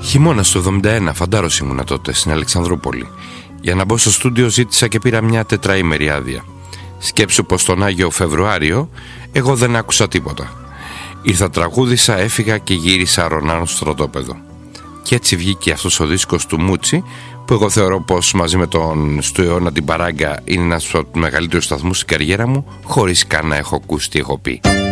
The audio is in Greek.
Χειμώνας του 71, φαντάρος ήμουνα τότε στην Αλεξανδρούπολη. Για να μπω στο στούντιο ζήτησα και πήρα μια τετραήμερη άδεια. Σκέψου πως τον Άγιο Φεβρουάριο εγώ δεν άκουσα τίποτα. Ήρθα, τραγούδισα, έφυγα και γύρισα ρονάνω στο στρατόπεδο. Και έτσι βγήκε αυτός ο δίσκος του Μούτσι, που εγώ θεωρώ πως μαζί με τον «Στου αιώνα την παράγκα» είναι ένας από τους μεγαλύτερους σταθμούς στην καριέρα μου, χωρίς καν να έχω ακούσει τι έχω πει.